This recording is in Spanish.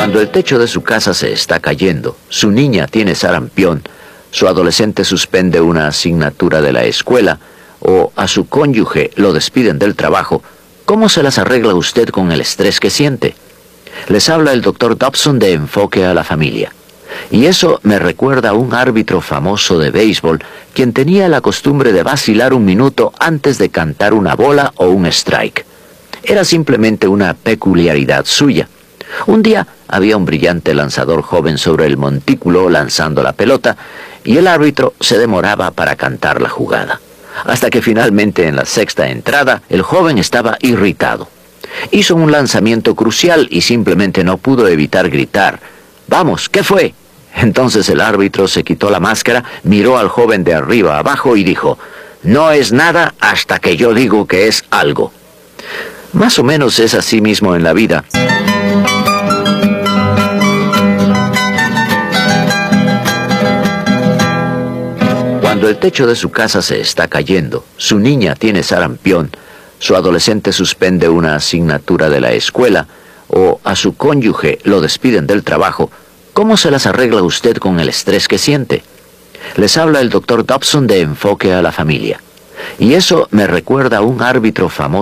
Cuando el techo de su casa se está cayendo, su niña tiene sarampión, su adolescente suspende una asignatura de la escuela o a su cónyuge lo despiden del trabajo, ¿cómo se las arregla usted con el estrés que siente? Les habla el Dr. Dobson de Enfoque a la Familia. Y eso me recuerda a un árbitro famoso de béisbol quien tenía la costumbre de vacilar un minuto antes de cantar una bola o un strike. Era simplemente una peculiaridad suya. Un día había un brillante lanzador joven sobre el montículo lanzando la pelota y el árbitro se demoraba para cantar la jugada. Hasta que finalmente en la sexta entrada el joven estaba irritado. Hizo un lanzamiento crucial y simplemente no pudo evitar gritar: «¡Vamos! ¿Qué fue?». Entonces el árbitro se quitó la máscara, miró al joven de arriba abajo y dijo: «No es nada hasta que yo digo que es algo». Más o menos es así mismo en la vida. Cuando el techo de su casa se está cayendo, su niña tiene sarampión, su adolescente suspende una asignatura de la escuela o a su cónyuge lo despiden del trabajo, ¿cómo se las arregla usted con el estrés que siente? Les habla el Dr. Dobson de Enfoque a la Familia. Y eso me recuerda a un árbitro famoso